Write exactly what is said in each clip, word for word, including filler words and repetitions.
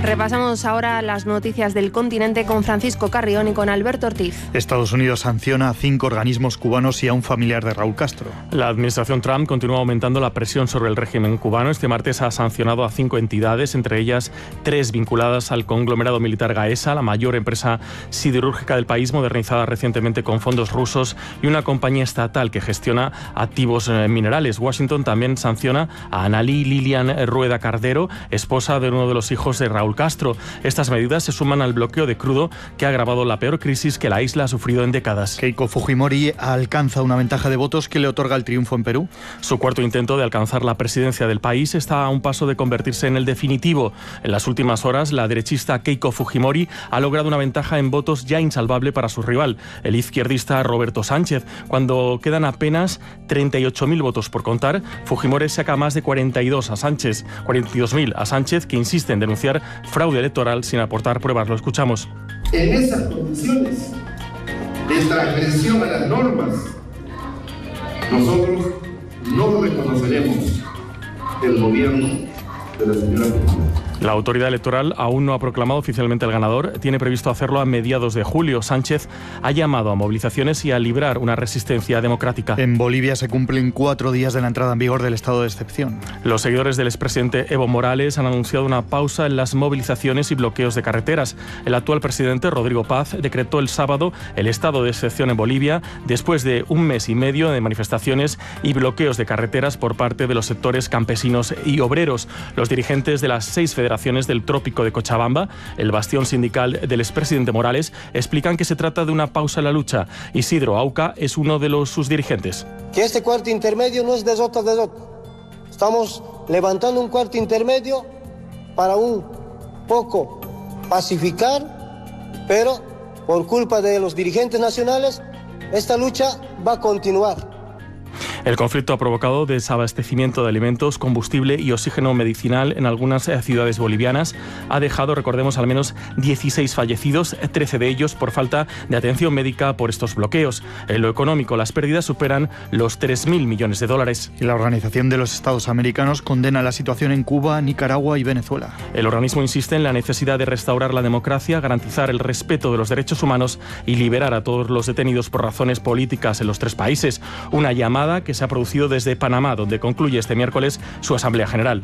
Repasamos ahora las noticias del continente con Francisco Carrión y con Alberto Ortiz. Estados Unidos sanciona a cinco organismos cubanos y a un familiar de Raúl Castro. La administración Trump continúa aumentando la presión sobre el régimen cubano. Este martes ha sancionado a cinco entidades, entre ellas tres vinculadas al conglomerado militar Gaesa, la mayor empresa siderúrgica del país, modernizada recientemente con fondos rusos, y una compañía estatal que gestiona activos minerales. Washington también sanciona a Analí Lilian Rueda Cardero, esposa de uno de los hijos de Raúl Castro. Estas medidas se suman al bloqueo de crudo que ha agravado la peor crisis que la isla ha sufrido en décadas. Keiko Fujimori alcanza una ventaja de votos que le otorga el triunfo en Perú. Su cuarto intento de alcanzar la presidencia del país está a un paso de convertirse en el definitivo. En las últimas horas, la derechista Keiko Fujimori ha logrado una ventaja en votos ya insalvable para su rival, el izquierdista Roberto Sánchez. Cuando quedan apenas treinta y ocho mil votos por contar, Fujimori saca más de cuarenta y dos a Sánchez, cuarenta y dos mil a Sánchez, que insiste en denunciar fraude electoral sin aportar pruebas. Lo escuchamos. En esas condiciones de transgresión a las normas, nosotros no reconoceremos el gobierno de la señora Fujimori. La autoridad electoral aún no ha proclamado oficialmente el ganador. Tiene previsto hacerlo a mediados de julio. Sánchez ha llamado a movilizaciones y a librar una resistencia democrática. En Bolivia se cumplen cuatro días de la entrada en vigor del estado de excepción. Los seguidores del expresidente Evo Morales han anunciado una pausa en las movilizaciones y bloqueos de carreteras. El actual presidente, Rodrigo Paz, decretó el sábado el estado de excepción en Bolivia después de un mes y medio de manifestaciones y bloqueos de carreteras por parte de los sectores campesinos y obreros. Los dirigentes de las seis federaciones del trópico de Cochabamba, el bastión sindical del expresidente Morales, explican que se trata de una pausa en la lucha. Isidro Auca es uno de los, sus dirigentes. Que este cuarto intermedio no es derrota, derrota. Estamos levantando un cuarto intermedio para un poco pacificar, pero por culpa de los dirigentes nacionales, esta lucha va a continuar. El conflicto ha provocado desabastecimiento de alimentos, combustible y oxígeno medicinal en algunas ciudades bolivianas. Ha dejado, recordemos, al menos dieciséis fallecidos, trece de ellos por falta de atención médica por estos bloqueos. En lo económico, las pérdidas superan los tres mil millones de dólares. Y la Organización de los Estados Americanos condena la situación en Cuba, Nicaragua y Venezuela. El organismo insiste en la necesidad de restaurar la democracia, garantizar el respeto de los derechos humanos y liberar a todos los detenidos por razones políticas en los tres países. Una llamada que se ha producido desde Panamá, donde concluye este miércoles su Asamblea General.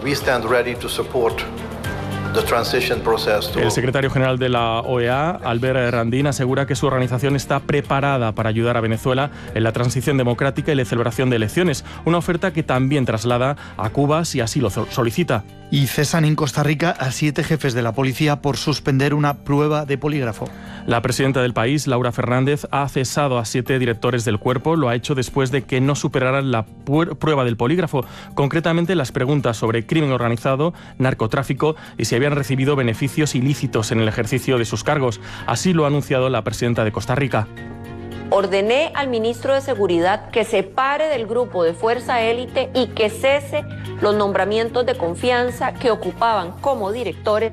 El secretario general de la O E A, Albert Randín, asegura que su organización está preparada para ayudar a Venezuela en la transición democrática y la celebración de elecciones, una oferta que también traslada a Cuba si así lo solicita. Y cesan en Costa Rica a siete jefes de la policía por suspender una prueba de polígrafo. La presidenta del país, Laura Fernández, ha cesado a siete directores del cuerpo. Lo ha hecho después de que no superaran la prueba del polígrafo, concretamente las preguntas sobre crimen organizado, narcotráfico y si habían recibido beneficios ilícitos en el ejercicio de sus cargos. Así lo ha anunciado la presidenta de Costa Rica. Ordené al ministro de Seguridad que se separe del grupo de Fuerza Élite y que cese los nombramientos de confianza que ocupaban como directores